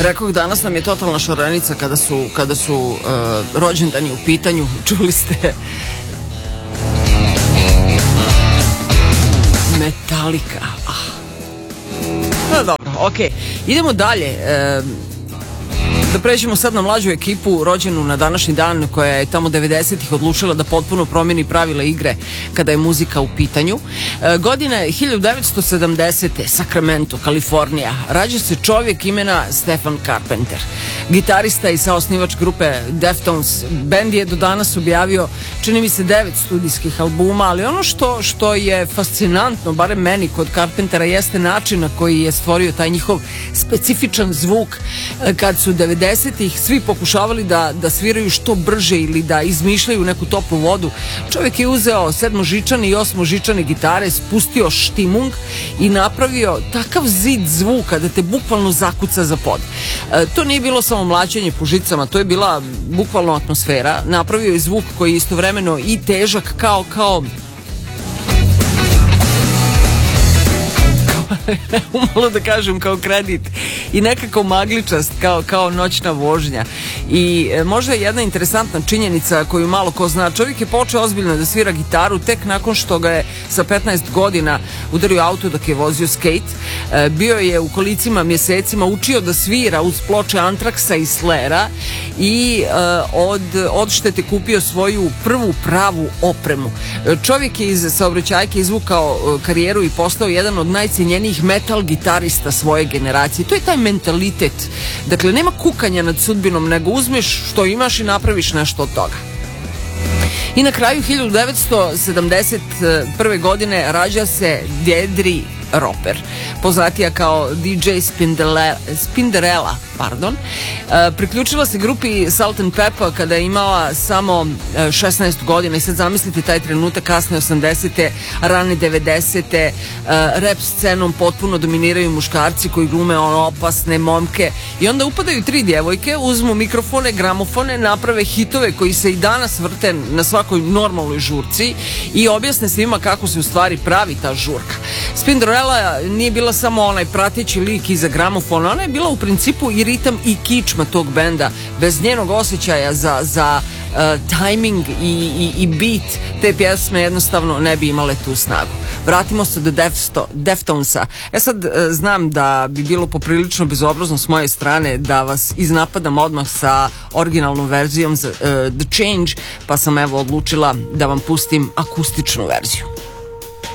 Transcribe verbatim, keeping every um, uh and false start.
Rekao, danas nam je totalna šarenica kada su, kada su uh, rođendani u pitanju. Čuli ste Metallica. Ah. No, dobro, okej. Okay. Idemo dalje. E, da pređemo sad na mlađu ekipu rođenu na današnji dan, koja je tamo devedesetih odlučila da potpuno promeni pravila igre kada je muzika u pitanju. E, godina je hiljadu devetsto sedamdesete. Sacramento, Kalifornija. Rađa se čovjek imena Stephen Carpenter. Gitarista i saosnivač grupe Deftones. Bend je do danas objavio, čini mi se, devet studijskih albuma, ali ono što, što je fascinantno, barem meni, kod Carpentera, jeste način na koji je stvorio taj njihov specifičan zvuk. Kad su devedesetih svi pokušavali da, da sviraju što brže ili da izmišljaju neku toplu vodu, čovjek je uzeo sedmožičane i osmožičane gitare, spustio štimung i napravio takav zid zvuka da te bukvalno zakuca za pod. E, to nije bilo samo mlaćenje po žicama, to je bila bukvalno atmosfera. Napravio je zvuk koji je istovremeno i težak kao kao umalo da kažem kao kredit i nekako magličast kao, kao noćna vožnja. I e, možda je jedna interesantna činjenica koju malo ko zna. Čovjek je počeo ozbiljno da svira gitaru tek nakon što ga je sa petnaest godina udario auto dok je vozio skate. E, bio je u kolicima mjesecima, učio da svira uz ploče Antraksa i Slera i e, od odštete kupio svoju prvu pravu opremu. E, čovjek je iz saobraćajke izvukao e, karijeru i postao jedan od najcijenjenijih metal gitarista svoje generacije. To je taj mentalitet. Dakle, nema kukanja nad sudbinom, nego uzmeš što imaš i napraviš nešto od toga. I na kraju hiljadu devetsto sedamdeset prve. godine rađa se Deirdre Roper, poznatija kao D J Spinderella, Spinderella pardon. E, priključila se grupi Salt and Pepper kada je imala samo šesnaest godina i sad zamislite taj trenutak, kasne osamdesete, rane devedesete, e, rap scenom potpuno dominiraju muškarci koji glume ono opasne momke i onda upadaju tri djevojke, uzmu mikrofone, gramofone, naprave hitove koji se i danas vrte na svakoj normalnoj žurci i objasne svima kako se u stvari pravi ta žurka. Spinderella nije bila samo onaj prateći lik iza gramofona, ona je bila u principu i ritam i kičma tog benda. Bez njenog osjećaja za, za uh, timing i, i, i beat te pjesme jednostavno ne bi imale tu snagu. Vratimo se do Defsto, Deftonesa. Ja sad uh, znam da bi bilo poprilično bezobrazno s moje strane da vas iznapadam odmah sa originalnom verzijom za uh, The Change, pa sam evo odlučila da vam pustim akustičnu verziju.